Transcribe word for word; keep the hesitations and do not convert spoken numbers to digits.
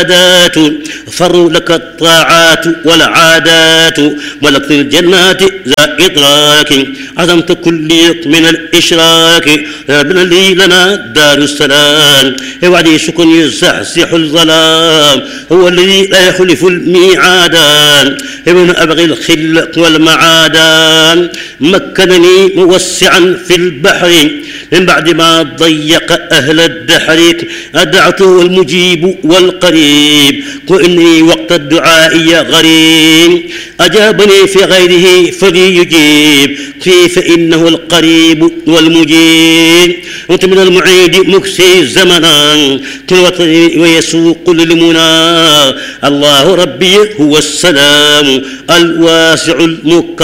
فر لك الطاعات والعادات ولك الجنات ذا إدراك عظمت كل من الإشراك ربنا لي لنا دار السلام وعدي شكر يزحزح الظلام هو الذي لا يخلف الميعاد ابن أبغي الخل والمعادان مكنني موسعا في البحر من بعد ما ضيق أهل الدحر أدعته المجيب والقريب وإني وقت الدعاء غريب أجابني في غيره فليجيب فيه فإنه القريب والمجيب وأنت من المعيد مكسي زمنا ويسوق للمنى الله ربي هو السلام الواسع المكرم